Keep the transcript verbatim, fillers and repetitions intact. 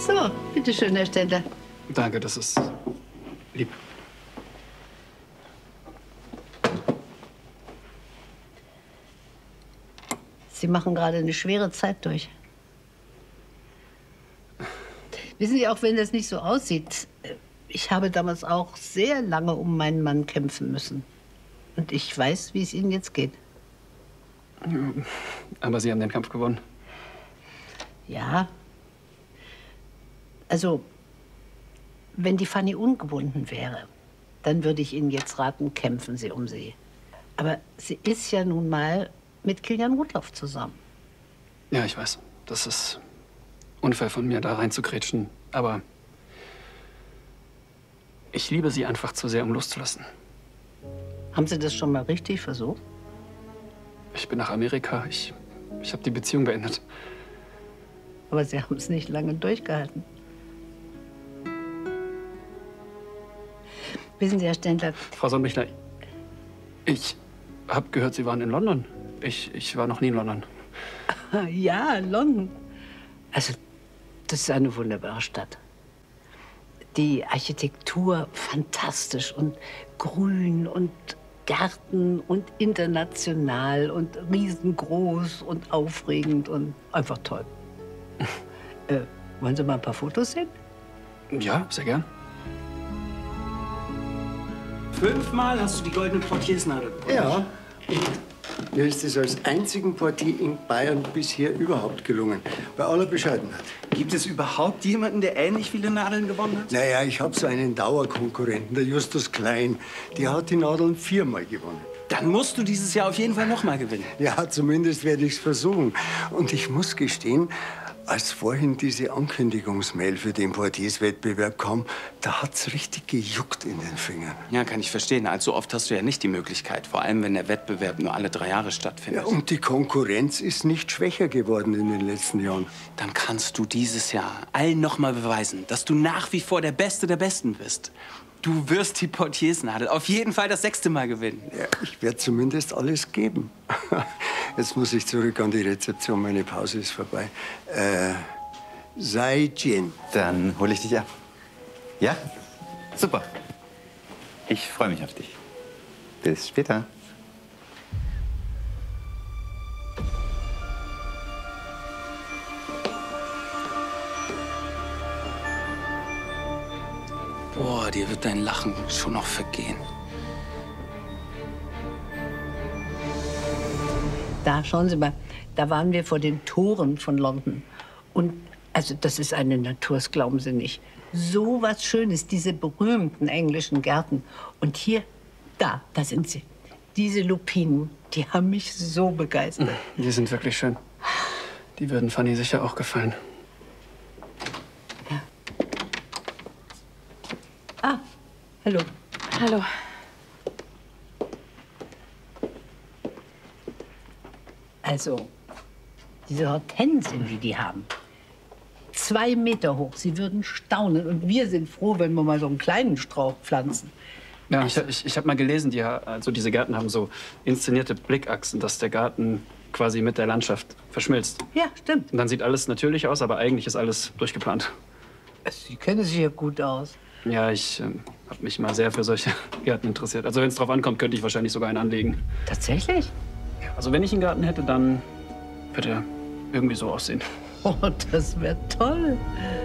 So, bitteschön, Herr Ständler. Danke, das ist lieb. Sie machen gerade eine schwere Zeit durch. Wissen Sie, auch wenn das nicht so aussieht, ich habe damals auch sehr lange um meinen Mann kämpfen müssen. Und ich weiß, wie es Ihnen jetzt geht. Aber Sie haben den Kampf gewonnen. Ja. Also, wenn die Fanny ungebunden wäre, dann würde ich Ihnen jetzt raten, kämpfen Sie um sie. Aber sie ist ja nun mal mit Kilian Rudloff zusammen. Ja, ich weiß. Das ist unfair von mir, da reinzugrätschen. Aber ich liebe sie einfach zu sehr, um loszulassen. Haben Sie das schon mal richtig versucht? Ich bin nach Amerika. Ich, ich habe die Beziehung beendet. Aber Sie haben es nicht lange durchgehalten. Wissen Sie, Herr Ständler... Frau Sonnenbichler, ich habe gehört, Sie waren in London. Ich, ich war noch nie in London. Ja, London. Also, das ist eine wunderbare Stadt. Die Architektur fantastisch und grün und Gärten und international und riesengroß und aufregend und einfach toll. äh, wollen Sie mal ein paar Fotos sehen? Ja, sehr gern. Fünfmal hast du die goldene Portiersnadel bekommen. Ja. Mir ist es als einzigen Portier in Bayern bisher überhaupt gelungen. Bei aller Bescheidenheit. Gibt es überhaupt jemanden, der ähnlich viele Nadeln gewonnen hat? Naja, ich habe so einen Dauerkonkurrenten, der Justus Klein. Der hat die Nadeln viermal gewonnen. Dann musst du dieses Jahr auf jeden Fall noch mal gewinnen. Ja, zumindest werde ich es versuchen. Und ich muss gestehen, als vorhin diese Ankündigungsmail für den Portierswettbewerb kam, da hat's richtig gejuckt in den Fingern. Ja, kann ich verstehen. Allzu oft hast du ja nicht die Möglichkeit. Vor allem, wenn der Wettbewerb nur alle drei Jahre stattfindet. Ja, und die Konkurrenz ist nicht schwächer geworden in den letzten Jahren. Dann kannst du dieses Jahr allen noch mal beweisen, dass du nach wie vor der Beste der Besten bist. Du wirst die Portiersnadel auf jeden Fall das sechste Mal gewinnen. Ja, ich werde zumindest alles geben. Jetzt muss ich zurück an die Rezeption. Meine Pause ist vorbei. Äh, sei Jin. Dann hole ich dich ab. Ja? Super. Ich freue mich auf dich. Bis später. Boah, dir wird dein Lachen schon noch vergehen. Da, schauen Sie mal, da waren wir vor den Toren von London. Und also das ist eine Natur, das glauben Sie nicht. So was Schönes, diese berühmten englischen Gärten. Und hier, da, da sind sie. Diese Lupinen, die haben mich so begeistert. Die sind wirklich schön. Die würden Fanny sicher auch gefallen. Ja. Ah, hallo. Hallo. Also, diese Hortensien, die die haben. Zwei Meter hoch. Sie würden staunen. Und wir sind froh, wenn wir mal so einen kleinen Strauch pflanzen. Ja, ich, ich, ich habe mal gelesen, die, also diese Gärten haben so inszenierte Blickachsen, dass der Garten quasi mit der Landschaft verschmilzt. Ja, stimmt. Und dann sieht alles natürlich aus, aber eigentlich ist alles durchgeplant. Sie kennen sich ja gut aus. Ja, ich ähm, habe mich mal sehr für solche Gärten interessiert. Also wenn es drauf ankommt, könnte ich wahrscheinlich sogar einen anlegen. Tatsächlich? Also wenn ich einen Garten hätte, dann würde er irgendwie so aussehen. Oh, das wäre toll.